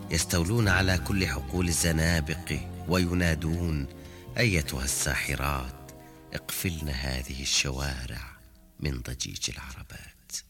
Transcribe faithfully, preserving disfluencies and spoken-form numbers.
يستولون على كل حقول الزنابق وينادون: أيتها الساحرات، اقفلن هذه الشوارع من ضجيج العربات.